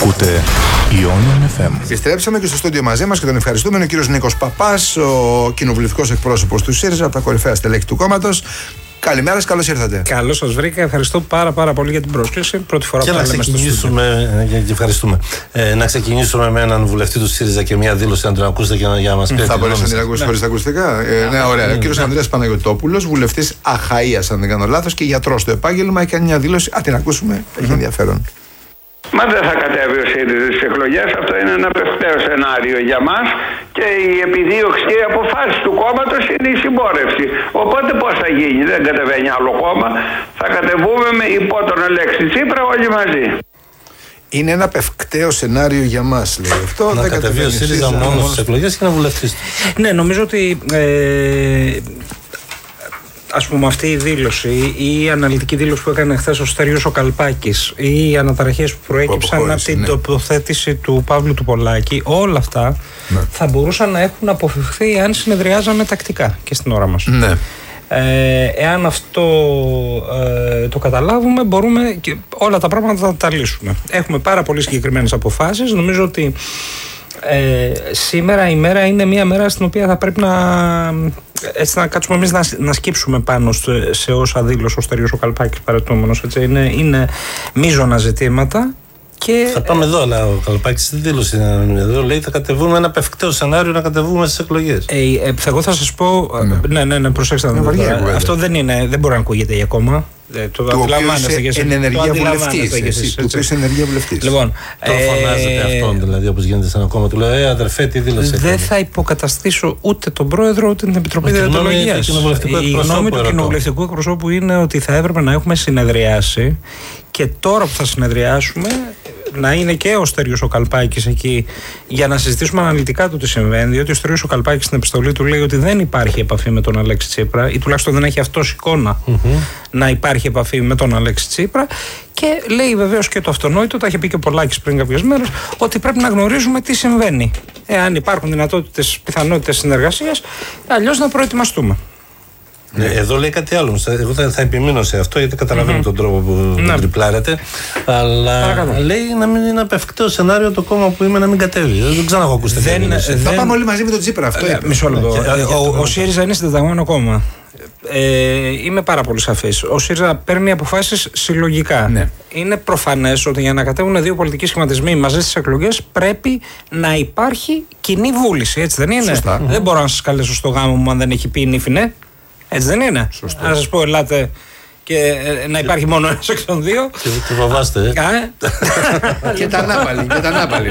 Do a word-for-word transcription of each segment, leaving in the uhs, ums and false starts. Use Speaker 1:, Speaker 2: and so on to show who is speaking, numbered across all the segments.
Speaker 1: Ακούτε Ionian εφ εμ.
Speaker 2: Επιστρέψαμε και στο στούντιο μαζί μας και τον ευχαριστούμε. Είναι ο κύριος Νίκος Παπάς, ο κοινοβουλευτικός εκπρόσωπος του ΣΥΡΙΖΑ, από τα κορυφαία στελέχη του κόμματος. Καλημέρα σας, καλώς ήρθατε.
Speaker 3: Καλώς σας βρήκα. Ευχαριστώ πάρα, πάρα πολύ για την πρόσκληση. Πρώτη φορά
Speaker 4: και
Speaker 3: που
Speaker 4: να
Speaker 3: λέμε στο
Speaker 4: ξεκινήσουμε, και ευχαριστούμε. Ε, να ξεκινήσουμε με έναν βουλευτή του ΣΥΡΙΖΑ και μια δήλωση, να τον ακούσετε και να, για να μας πείτε.
Speaker 2: Θα μπορέσετε να την ακούσετε χωρίς τα ακουστικά. Ε, ναι, ωραία. Ο κύριος Ανδρέας Παναγιωτόπουλος, βουλευτής Αχαΐας, αν δεν κάνω λάθος, και γιατρός στο επάγγελμα, έκανε μια δήλωση. Α, την ακούσουμε. Έχει ενδιαφέρον.
Speaker 5: Μα δεν θα κατέβει ο ΣΥΡΙΖΑ στις εκλογές. Αυτό είναι ένα πευκταίο σενάριο για μας και η επιδίωξη και οι αποφάσεις του κόμματος είναι η συμπόρευση. Οπότε πώς θα γίνει, δεν κατεβαίνει άλλο κόμμα. Θα κατεβούμε με υπό τον Αλέξη Τσίπρα όλοι μαζί.
Speaker 2: Είναι ένα πευκταίο σενάριο για μας, λέει αυτό.
Speaker 4: Να
Speaker 2: δεν
Speaker 4: κατεβεί ο ΣΥΡΙΖΑ μόνο στις εκλογές και να βουλευτής.
Speaker 3: Ναι, νομίζω ότι. Ε, Ας πούμε, αυτή η δήλωση ή η αναλυτική δήλωση που έκανε χθες ο Στέργιος ο Καλπάκης ή οι αναταραχές που προέκυψαν από την ναι. τοποθέτηση του Παύλου του Πολάκη, όλα αυτά ναι. θα μπορούσαν να έχουν αποφευχθεί αν συνεδριάζαμε τακτικά και στην ώρα μας.
Speaker 2: Ναι.
Speaker 3: Ε, εάν αυτό ε, το καταλάβουμε, μπορούμε και όλα τα πράγματα να τα λύσουμε. Έχουμε πάρα πολύ συγκεκριμένες αποφάσεις. Νομίζω ότι Ε, σήμερα η μέρα είναι μια μέρα στην οποία θα πρέπει να, έτσι, να κάτσουμε εμείς να, να σκύψουμε πάνω σε, σε όσα δήλωσε ο Στέργιος ο Καλπάκης παρετούμενος. Έτσι. Είναι, είναι μείζωνα ζητήματα. Και,
Speaker 4: θα πάμε εδώ, αλλά ο Καλπάκης δεν δήλωσε εδώ. Λέει θα κατεβούμε ένα πευκταίο σενάριο να κατεβούμε στις εκλογές.
Speaker 3: Ε, ε, εγώ θα σας πω. Ναι, ναι, ναι, ναι προσέξτε να δείτε. Αυτό δεν, είναι, δεν μπορεί να ακούγεται για ακόμα. Ε, το
Speaker 2: του οποίου είσαι εν ενεργεία βουλευτής. Του οποίου είσαι ενεργεία βουλευτής.
Speaker 3: Λοιπόν,
Speaker 4: το φωνάζετε ε, αυτόν δηλαδή, όπως γίνεται σε ένα κόμμα. Του λέει, ε, αδερφέ, τι δήλωσε.
Speaker 3: Δεν θα υποκαταστήσω ούτε τον πρόεδρο ούτε την Επιτροπή Διοντολογίας. Η γνώμη του κοινοβουλευτικού εκπροσώπου είναι ότι θα έπρεπε να έχουμε συνεδριάσει και τώρα που θα συνεδριάσουμε να είναι και ο Στέργιος ο Καλπάκης εκεί για να συζητήσουμε αναλυτικά το τι συμβαίνει. Διότι ο Στέργιος ο Καλπάκης στην επιστολή του λέει ότι δεν υπάρχει επαφή με τον Αλέξη Τσίπρα ή τουλάχιστον δεν έχει αυτός εικόνα mm-hmm. να υπάρχει επαφή με τον Αλέξη Τσίπρα. Και λέει βεβαίως και το αυτονόητο, τα είχε πει και ο Πολάκης πριν κάποιες μέρες, ότι πρέπει να γνωρίζουμε τι συμβαίνει. Εάν υπάρχουν δυνατότητες, πιθανότητες συνεργασίας, αλλιώς να προετοιμαστούμε.
Speaker 4: Ναι. Εδώ λέει κάτι άλλο. Εγώ θα, θα επιμείνω σε αυτό γιατί καταλαβαίνω mm-hmm. τον τρόπο που ναι. τριπλάρετε. Αλλά Παρακαλώ. λέει να μην είναι ένα πευκταίο σενάριο το κόμμα που είμαι να μην κατέβει. Δεν ξέρω να έχω ακούσει
Speaker 2: δεν, δεν... Θα πάμε όλοι μαζί με τον Τσίπρα. Αυτό
Speaker 3: ε, μισό λεπτό. Ο, ο ΣΥΡΙΖΑ είναι συντεταγμένο κόμμα. Ε, είμαι πάρα πολύ σαφής. Ο ΣΥΡΙΖΑ παίρνει αποφάσεις συλλογικά. Ναι. Είναι προφανές ότι για να κατέβουν δύο πολιτικοί σχηματισμοί μαζί στις εκλογές πρέπει να υπάρχει κοινή βούληση. Έτσι δεν είναι?
Speaker 2: Σωστά.
Speaker 3: Δεν μπορώ να σας καλέσω στο γάμο μου αν δεν έχει πει νύφινε. Έτσι δεν είναι?
Speaker 2: Σωστό.
Speaker 3: Να σας πω, ελάτε και ε, να υπάρχει μόνο ένας εξ των δύο.
Speaker 4: Και το φοβάστε, ε.
Speaker 2: Και τα ανάπαλη. Και τα ανάπαλη.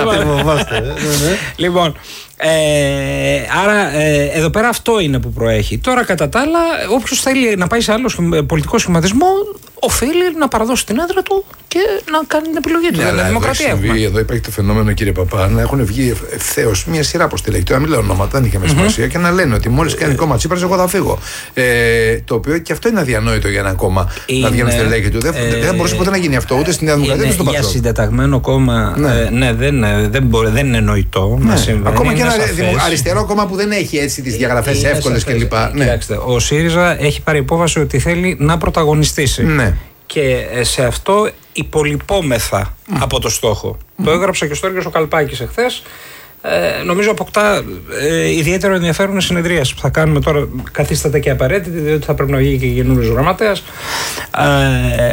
Speaker 3: Λοιπόν, ε, άρα ε, εδώ πέρα αυτό είναι που προέχει. Τώρα κατά τα άλλα, όποιος θέλει να πάει σε άλλο πολιτικό σχηματισμό οφείλει να παραδώσει την έδρα του και να κάνει την επιλογή του.
Speaker 2: Ναι,
Speaker 3: δηλαδή, δημοκρατία
Speaker 2: εδώ, συμβεί, εδώ υπάρχει το φαινόμενο, κύριε Παπά, να έχουν βγει ευθέως μια σειρά από στελέχη. Τώρα μιλάω ονόματα, δεν είχε με σημασία, mm-hmm. και να λένε ότι μόλις κάνει κόμμα Τσίπρας, εγώ θα φύγω. Ε, το οποίο και αυτό είναι αδιανόητο για ένα κόμμα είναι, να βγαίνουν στελέχη του. Δεν, ε, δεν μπορούσε ποτέ να γίνει αυτό ούτε στην Νέα Δημοκρατία ούτε στον Πασόκ.
Speaker 3: Για συντεταγμένο κόμμα, ναι, ε, ναι δεν, δεν, μπορεί, δεν είναι νοητό
Speaker 2: ναι.
Speaker 3: να συμβαίνει.
Speaker 2: Ακόμα και ένα αριστερό κόμμα που δεν έχει έτσι τις διαγραφές εύκολες κλπ.
Speaker 3: Κοιτάξτε, ο ΣΥΡΙΖΑ έχει πάρει υπόβαση ότι θέλει να πρωταγωνιστήσει. Και σε αυτό υπολοιπόμεθα mm. από το στόχο. Mm. Το έγραψε και ο Στέργιος ο Καλπάκης εχθές. Ε, νομίζω αποκτά ε, ιδιαίτερο ενδιαφέρον η συνεδρίαση που θα κάνουμε τώρα. Καθίσταται και απαραίτητη, διότι θα πρέπει να βγει και καινούργιος γραμματέας. Ε,